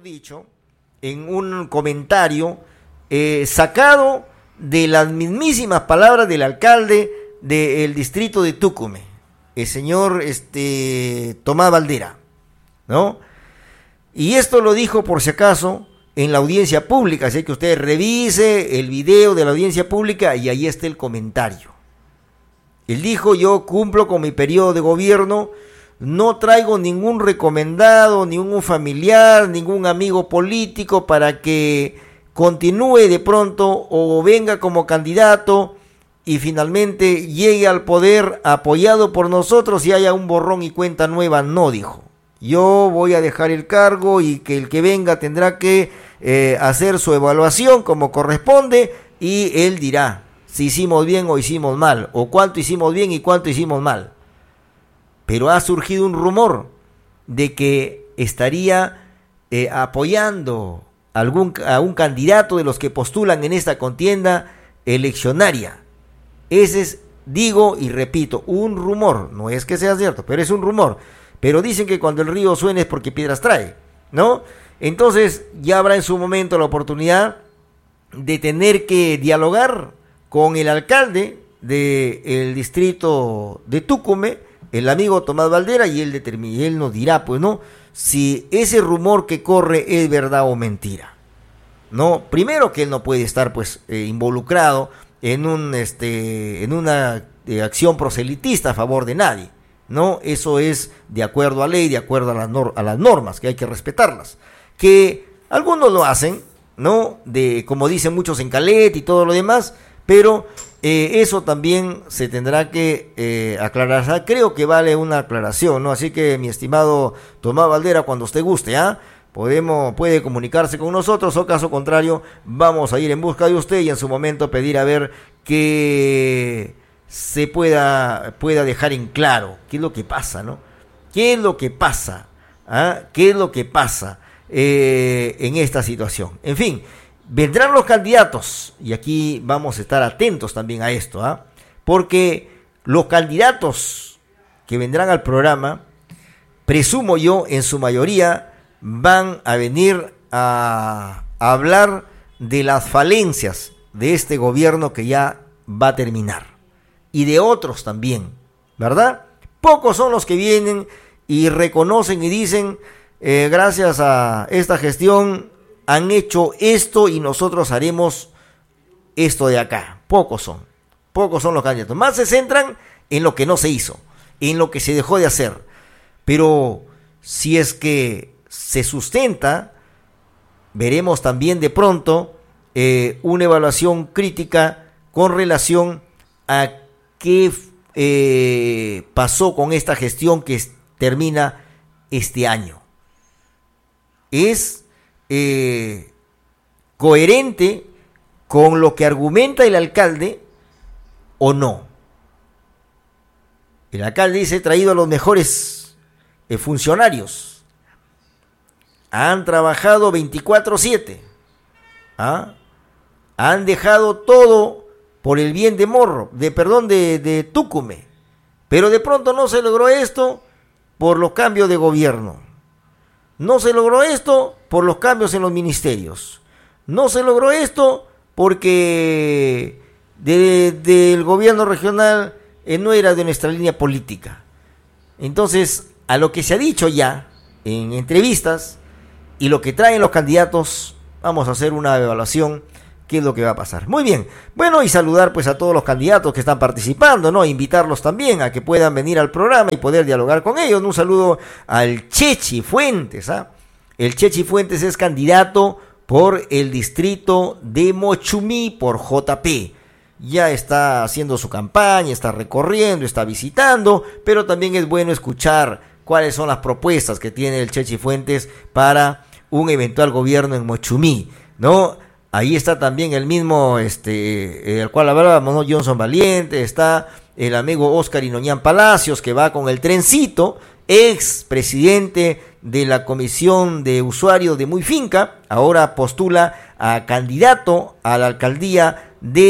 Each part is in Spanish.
dicho en un comentario sacado de las mismísimas palabras del alcalde del distrito de Tucumán, el señor Tomás Valdera, ¿no? Y esto lo dijo, por si acaso, en la audiencia pública, así que usted revise el video de la audiencia pública y ahí está el comentario. Él dijo: yo cumplo con mi periodo de gobierno, no traigo ningún recomendado, ningún familiar, ningún amigo político para que continúe de pronto o venga como candidato y finalmente llegue al poder apoyado por nosotros y haya un borrón y cuenta nueva. No, dijo. Yo voy a dejar el cargo y que el que venga tendrá que hacer su evaluación como corresponde y él dirá si hicimos bien o hicimos mal, o cuánto hicimos bien y cuánto hicimos mal. Pero ha surgido un rumor de que estaría apoyando a un candidato de los que postulan en esta contienda eleccionaria. Ese es, digo y repito, un rumor, no es que sea cierto, pero es un rumor. Pero dicen que cuando el río suena es porque piedras trae, ¿no? Entonces ya habrá en su momento la oportunidad de tener que dialogar con el alcalde del distrito de Tucumán, el amigo Tomás Valdera, y él nos dirá, pues, ¿no?, si ese rumor que corre es verdad o mentira, ¿no? Primero, que él no puede estar, pues, involucrado en una acción proselitista a favor de nadie, ¿no? Eso es de acuerdo a ley, de acuerdo a las normas, que hay que respetarlas. Que algunos lo hacen, ¿no?, como dicen muchos, en Caleta y todo lo demás, pero eso también se tendrá que aclarar. O sea, creo que vale una aclaración, ¿no? Así que, mi estimado Tomás Valdera, cuando usted guste, puede comunicarse con nosotros, o caso contrario, vamos a ir en busca de usted y en su momento pedir a ver que se pueda dejar en claro qué es lo que pasa, ¿no? ¿Qué es lo que pasa? ¿Qué es lo que pasa en esta situación? En fin, vendrán los candidatos y aquí vamos a estar atentos también a esto, porque los candidatos que vendrán al programa, presumo yo, en su mayoría van a venir a hablar de las falencias de este gobierno que ya va a terminar y de otros también, ¿verdad? Pocos son los que vienen y reconocen y dicen: gracias a esta gestión han hecho esto y nosotros haremos esto de acá. Pocos son los candidatos. Más se centran en lo que no se hizo, en lo que se dejó de hacer. Pero si es que se sustenta, veremos también de pronto una evaluación crítica con relación a qué pasó con esta gestión que termina este año. ¿Es coherente con lo que argumenta el alcalde o no? El alcalde dice: he traído a los mejores funcionarios, han trabajado 24/7, han dejado todo por el bien de Tucumán, pero de pronto no se logró esto por los cambios de gobierno, no se logró esto por los cambios en los ministerios, no se logró esto porque del gobierno regional no era de nuestra línea política. Entonces, a lo que se ha dicho ya en entrevistas y lo que traen los candidatos, vamos a hacer una evaluación, qué es lo que va a pasar. Muy bien, bueno, y saludar pues a todos los candidatos que están participando, ¿no? Invitarlos también a que puedan venir al programa y poder dialogar con ellos. Un saludo al Chechi Fuentes, El Chechi Fuentes es candidato por el distrito de Mochumí por JP. Ya está haciendo su campaña, está recorriendo, está visitando, pero también es bueno escuchar cuáles son las propuestas que tiene el Chechi Fuentes para un eventual gobierno en Mochumí, ¿no? Ahí está también el mismo, el cual hablábamos, ¿no?, Johnson Valiente, está el amigo Oscar Inoñán Palacios, que va con el trencito, ex presidente de la Comisión de Usuarios de Muy Finca, ahora postula a candidato a la alcaldía de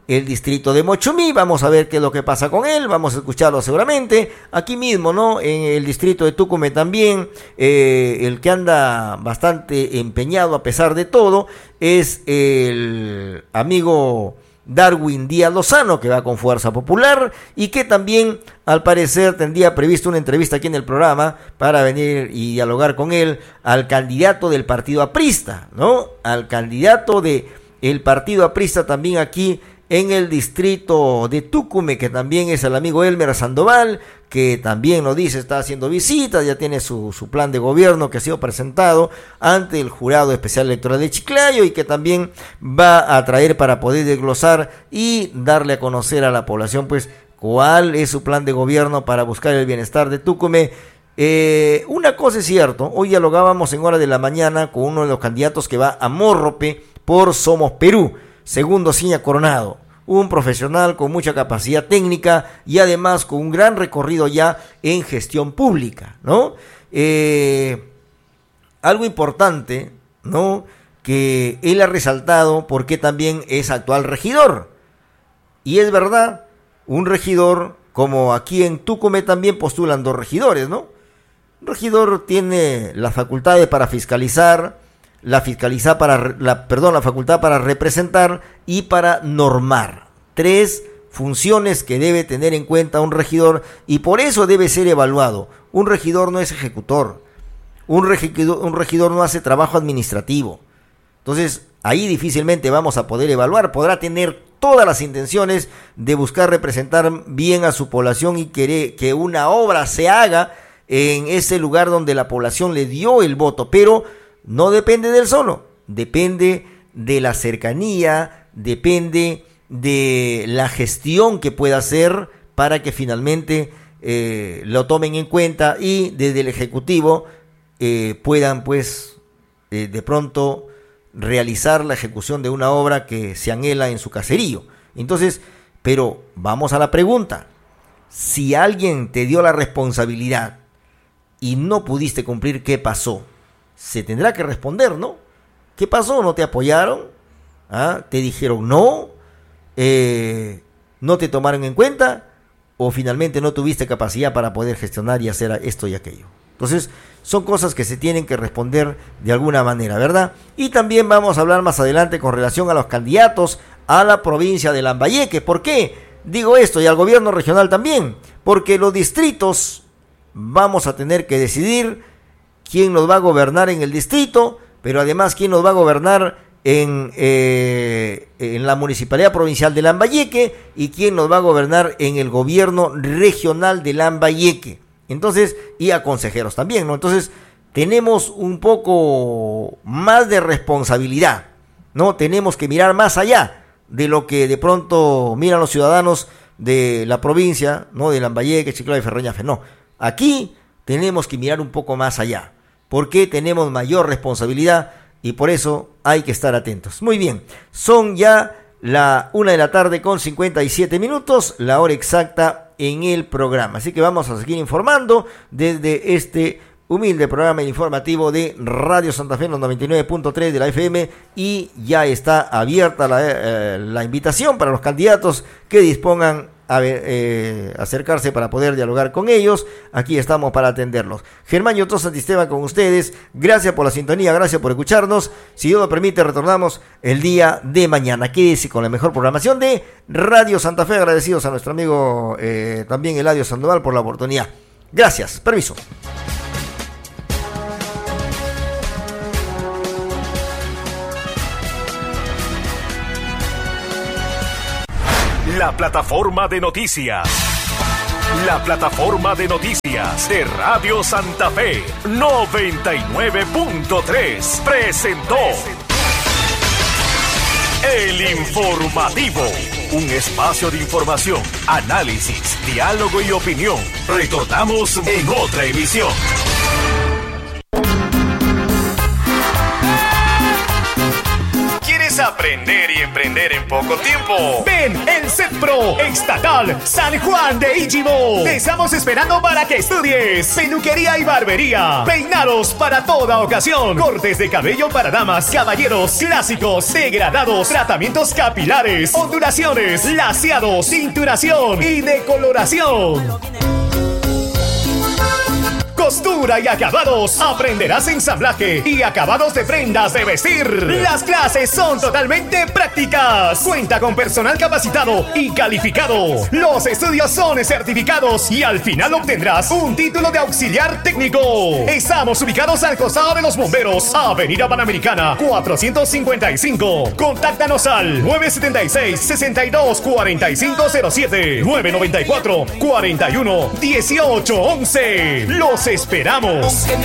el distrito de Mochumí. Vamos a ver qué es lo que pasa con él, vamos a escucharlo seguramente. Aquí mismo, ¿no? En el distrito de Tucumán también, el que anda bastante empeñado a pesar de todo es el amigo Darwin Díaz Lozano, que va con Fuerza Popular y que también al parecer tendría previsto una entrevista aquí en el programa para venir y dialogar con él, al candidato del partido aprista, ¿no? Al candidato de el partido aprista también aquí en el distrito de Tucumán, que también es el amigo Elmer Sandoval, que también lo dice, está haciendo visitas, ya tiene su plan de gobierno que ha sido presentado ante el Jurado Especial Electoral de Chiclayo y que también va a traer para poder desglosar y darle a conocer a la población pues cuál es su plan de gobierno para buscar el bienestar de Tucumán. Una cosa es cierto, hoy dialogábamos en hora de la mañana con uno de los candidatos que va a Mórrope por Somos Perú, Segundo Ciña Coronado, un profesional con mucha capacidad técnica y además con un gran recorrido ya en gestión pública, ¿no? Algo importante, ¿no? Que él ha resaltado porque también es actual regidor. Y es verdad, un regidor, como aquí en Tucumán también postulan 2 regidores, ¿no? Un regidor tiene las facultades para fiscalizar, la facultad para representar y para normar. 3 funciones que debe tener en cuenta un regidor y por eso debe ser evaluado. Un regidor no es ejecutor, un regidor no hace trabajo administrativo. Entonces, ahí difícilmente vamos a poder evaluar. Podrá tener todas las intenciones de buscar representar bien a su población y querer que una obra se haga en ese lugar donde la población le dio el voto, pero no depende del solo, depende de la cercanía, depende de la gestión que pueda hacer para que finalmente lo tomen en cuenta y desde el Ejecutivo puedan pues de pronto realizar la ejecución de una obra que se anhela en su caserío. Entonces, pero vamos a la pregunta, si alguien te dio la responsabilidad y no pudiste cumplir, ¿qué pasó? Se tendrá que responder, ¿no? ¿Qué pasó? ¿No te apoyaron? ¿Ah? ¿Te dijeron no? ¿No te tomaron en cuenta? ¿O finalmente no tuviste capacidad para poder gestionar y hacer esto y aquello? Entonces, son cosas que se tienen que responder de alguna manera, ¿verdad? Y también vamos a hablar más adelante con relación a los candidatos a la provincia de Lambayeque. ¿Por qué digo esto? Y al gobierno regional también. Porque los distritos vamos a tener que decidir quién nos va a gobernar en el distrito, pero además quién nos va a gobernar en la Municipalidad Provincial de Lambayeque y quién nos va a gobernar en el gobierno regional de Lambayeque. Entonces, y a consejeros también, ¿no? Entonces, tenemos un poco más de responsabilidad, ¿no? Tenemos que mirar más allá de lo que de pronto miran los ciudadanos de la provincia, ¿no? De Lambayeque, Chiclayo y Ferreñafe, no. Aquí tenemos que mirar un poco más allá, porque tenemos mayor responsabilidad y por eso hay que estar atentos. Muy bien, son ya la 1:57 p.m, la hora exacta en el programa. Así que vamos a seguir informando desde este humilde programa informativo de Radio Santa Fe, los 99.3 de la FM, y ya está abierta la invitación para los candidatos que dispongan a acercarse para poder dialogar con ellos. Aquí estamos para atenderlos. Germán Yoto Santisteban con ustedes. Gracias por la sintonía, gracias por escucharnos. Si Dios lo permite, retornamos el día de mañana. Quédese con la mejor programación de Radio Santa Fe. Agradecidos a nuestro amigo también Eladio Sandoval por la oportunidad. Gracias, permiso. La plataforma de noticias. La plataforma de noticias de Radio Santa Fe 99.3 presentó El Informativo. Un espacio de información, análisis, diálogo y opinión. Retornamos en otra emisión. ¿Quieres aprender aprender y emprender en poco tiempo. Ven, el Set Pro Estatal San Juan de Íchimo. Te estamos esperando para que estudies. Peluquería y barbería. Peinados para toda ocasión. Cortes de cabello para damas, caballeros, clásicos, degradados, tratamientos capilares, ondulaciones, laseados, tinturación y decoloración. Costura y acabados. Aprenderás ensamblaje y acabados de prendas de vestir. Las clases son totalmente prácticas. Cuenta con personal capacitado y calificado. Los estudios son certificados y al final obtendrás un título de auxiliar técnico. Estamos ubicados al costado de los bomberos, Avenida Panamericana 455. Contáctanos al 976-624507, 994-41-1811. Los esperamos.